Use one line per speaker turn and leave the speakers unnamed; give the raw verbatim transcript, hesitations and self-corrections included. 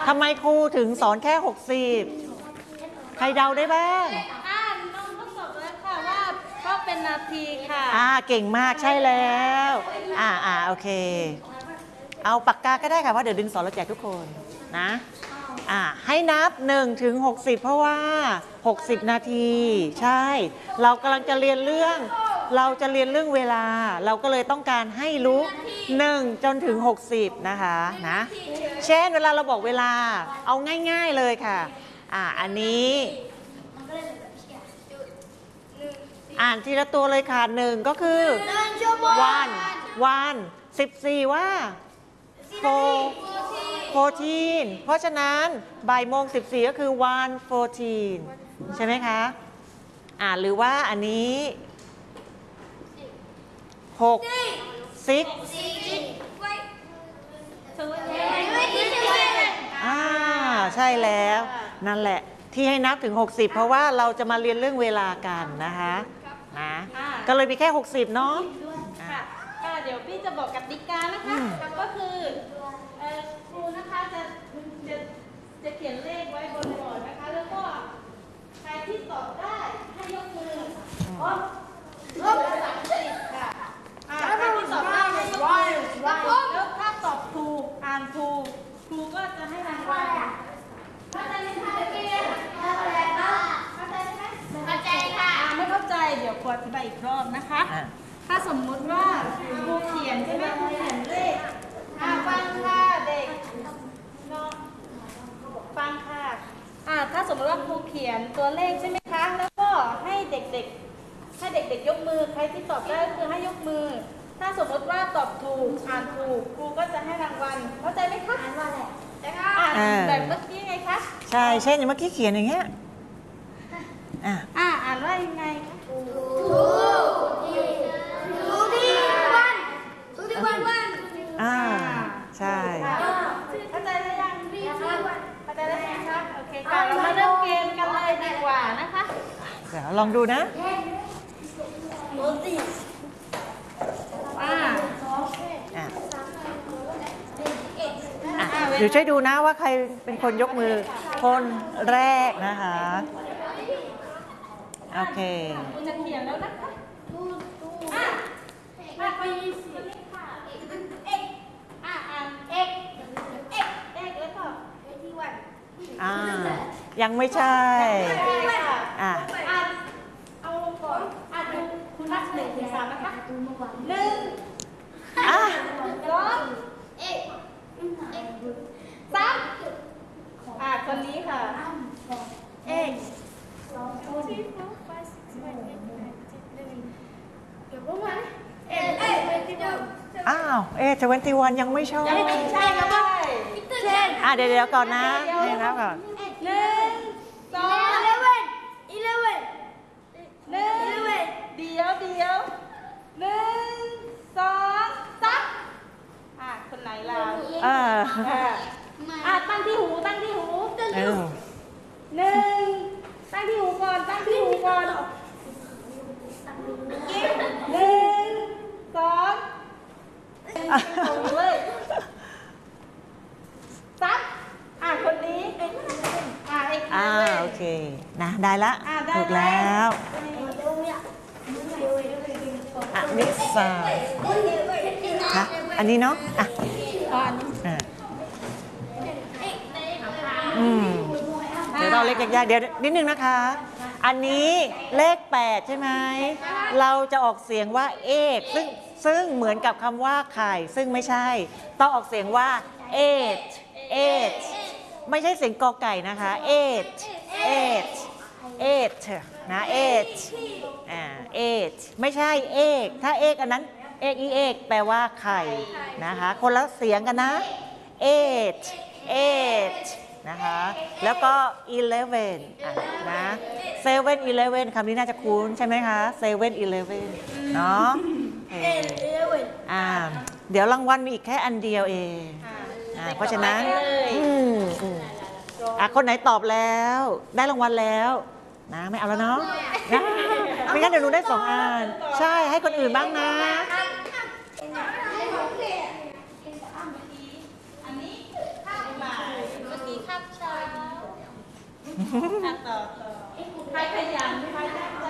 ทำไมครูถึงสอนแค่หกสิบใครเดาได้บ้าง
อ่าน้องทดสอบแล้วค่ะว่าก็เป็นนาทีค่ะ
อ่าเก่งมากใช่แล้วอ่าอ่าโอเคเอาปากกาก็ได้ค่ะว่าเดี๋ยวดึงสอนเราแจกทุกคนนะอ่าให้นับหนึ่งถึงหกสิบเพราะว่าหกสิบนาทีใช่เรากำลังจะเรียนเรื่องเราจะเรียนเรื่องเวลาเราก็เลยต้องการให้รู้หนึ่งจนถึงหกสิบนะคะนะเช่นเวลาเราบอกเวลาเอาง่ายๆเลยค่ะอ่าอันนี้อ่านทีละตัวเลยค่ะหนึ่งก็คือวันวันสิบสี่ว่าโฟโฟทีนเพราะฉะนั้นบ่ายโมงสิบสี่ก็คือวันโฟทีนใช่ไหมคะอ่าหรือว่าอันนี้หกซิกอ่าใช่แล้วนั่นแหละที่ให้นับถึงหกสิบเพราะว่าเราจะมาเรียนเรื่องเวลากันนะคะนะก็เลยมีแค่หกสิบเนาะ
ค่ะเดี๋ยวพี่จะบอกกติกานะคะก็คือครูนะคะจะจะจะเขียนเลขไว้บนบอร์ดนะคะแล้วก็ใครที่ตอบได้ให้ยกมือพร้อมลบสามสิบค่ะใครที่ตอบได้ให้ยกมือแล้วถ้าตอบถูกอ่านถูกครูก็จะให้รางวัลเข้าใจไหมคะนักเรียนเข้าใจเข้าใจไหมเข้าใจค่ะไม่เข้าใจเดี๋ยวครูอธิบายอีกรอบนะคะถ้าสมมุติว่าครูเขียนใช่ไหมครูเขียนเลขฟังค่ะเด็กฟังค่ะอ่าถ้าสมมติว่าครูเขียนตัวเลขใช่ไหมคะแล้วก็ให้เด็กๆให้เด็กๆยกมือใครที่ตอบได้ก็คือให้ยกมือถ้าสมมติว่าตอบถูกอ่านถูกครูก็จะให้รางวัลเข้าใจไหมคะอ่านว่าอะไรอ่านแบบเมื่อกี้ไงคะ
ใช่เช่นเมื่อกี้เขียนอย่างเงี้ยอ่า
อ่าอ่านว่ายังไงถูก
ถูกที่วันถูกที่วันวัน
อ่าใช่
เข้าใจได้ยังเข้าใจได้ยังคะโอเคค่ะเรามาเริ่มเกมกันเลยดีกว่านะคะ
เดี๋ยวลองดูนะ
อ่า
อ่ะเดี๋ยวช่วยดูนะว่าใครเป็นคนยกมือคนแรกนะคะโอเค
จะเขียนแล้วนะคะอ่ะอ่ะไปสิเอ็กอ่ะอ่านเอ็กเอ็กเอ็กแล้วก็ที่วัน
อ่ายังไม่ใช่อ่ะ
อ่านเอาลงก่อนอ่านดูคุณนับหนึ่งถึงสามนะคะหนึ่ง
อ่ะ
สองเอ็กสามอ่ะคนนี้ค่ะเอ็ก
อ้าวเอ๊ะทเวนตี้วันยังไม่ชอบ
ใช่ครับเช่น
อ่ะเดี๋ยวเดี๋ยวก่อนนะให้นับก่อน
หนึ่งสองอีเลเว่นอีเลเว่นหนึ่งอีเลเว่นเดียวเดียวหนึ่งสองสามอ่ะคนไหนล่ะ
อ่า
อ่ะตั้งที่หูตั้งที่หูตั้งที่หูหนึ่งตั้งที่หูก่อนตั้งที่หูก่อนหนึ่งสองตรงเลยสามอ่ะคนนี้อ่ะเอ็กซ์
อ่าโอเคนะได้ละถูกแล้วอ่ะมิกซ์ซาวนะอันนี้เนาะอ่ะอ่ะอืมเดี๋ยวเราเลขยากๆเดี๋ยวนิดนึงนะคะอันนี้เลขแปดใช่ไหมเราจะออกเสียงว่าเอกซึ่งซึ่งเหมือนกับคำว่าไข่ซึ่งไม่ใช่ต้องออกเสียงว่าเอทเอทไม่ใช่เสียงกอไก่นะคะเอทเอทเอทนะเอทอ่าเอทไม่ใช่เอกถ้าเอกอันนั้นเอกอีเอกแปลว่าไข่นะคะคนละเสียงกันนะเอทเอทนะคะแล้วก็ eleven อ่ะนะเซเว่นอีเลฟเว่นคำนี้น่าจะคุ้นใช่ไหมคะเซเว่นอีเลฟเว่นเนาะอ่าเดี๋ยวรางวัลมีอีกแค่อันเดียวเองอ่าเพราะฉะนั้นอืมอ่ะคนไหนตอบแล้วได้รางวัลแล้วนะไม่เอาแล้วเนาะไม่งั้นเดี๋ยวหนูได้สองอันใช่ให้คนอื่นบ้างนะ
อันนี้ข้าวบ่ายเมื่อกี้อ่ะต่อต่อใครขยันใครได้